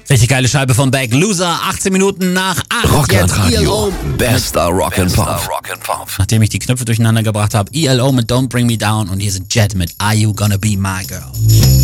Richtig geile Scheibe von Beck. Loser, 18 Minuten nach 8. Rockland-Radio, bester Rock'n'Pop. Nachdem ich die Knöpfe durcheinander gebracht habe, ELO mit Don't Bring Me Down und hier sind Jet mit Are You Gonna Be My Girl.